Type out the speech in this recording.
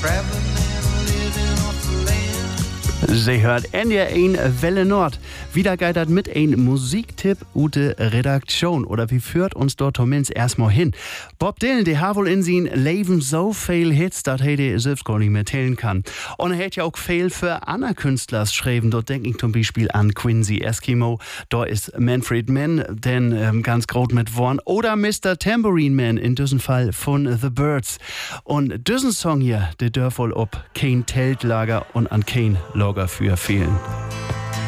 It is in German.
traveling and living off the land. Sie hört NDR1 Welle Nord. Wieder geht das mit ein Musiktipp ute Redaktion. Oder wie führt uns dort Tomins erstmal hin? Bob Dylan, der hat wohl in sein Leben so viel Hits, dass er selbst gar nicht mehr zählen kann. Und er hat ja auch viel für andere Künstler geschrieben. Dort denke ich zum Beispiel an Quincy Eskimo. Da ist Manfred Mann, denn ganz groß mit Worn. Oder Mr. Tambourine Man, in diesem Fall von The Byrds. Und diesen Song hier, der darf wohl ob kein Teltlager und an kein Lager für fehlen.